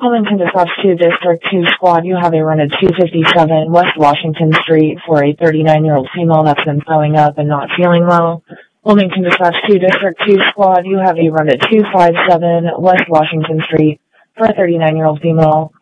Wilmington Dispatch 2 District 2 Squad, you have a run at 257 West Washington Street for a 39-year-old female that's been throwing up and not feeling well. Wilmington Dispatch 2 District 2 Squad, you have a run at 257 West Washington Street for a 39-year-old female